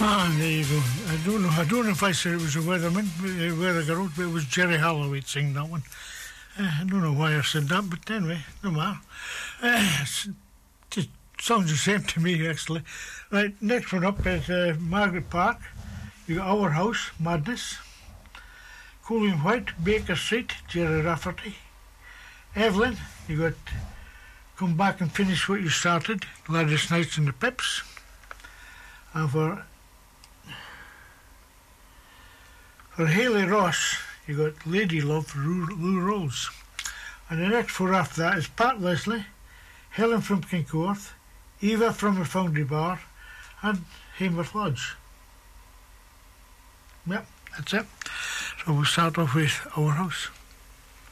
Ah, there you go. I don't know if I said it was a Weatherman, Weather Girl, but it was Jerry Holloway singing that one. I don't know why I said that, but anyway, no matter. It sounds the same to me, actually. Right, next one up is Margaret Park. You got Our House, Madness. Colleen White, Baker Street, Jerry Rafferty. Evelyn, you got Come Back and Finish What You Started, Gladys Knight and the Pips. And for Haley Ross, you got Lady Love, Lou Rose. And the next four after that is Pat Leslie, Helen from Kincorth, Eva from the Foundry Bar, and Haworth Lodge. Yep, that's it. So we'll start off with Our House.